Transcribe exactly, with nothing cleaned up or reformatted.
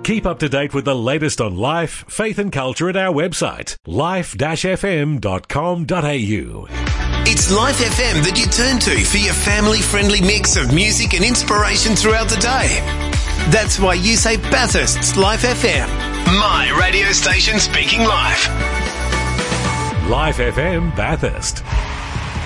Keep up to date with the latest on life, faith and culture at our website, life dash f m dot com dot a u. It's Life F M that you turn to for your family-friendly mix of music and inspiration throughout the day. That's why you say Bathurst's Life F M. My radio station speaking life. Life F M Bathurst.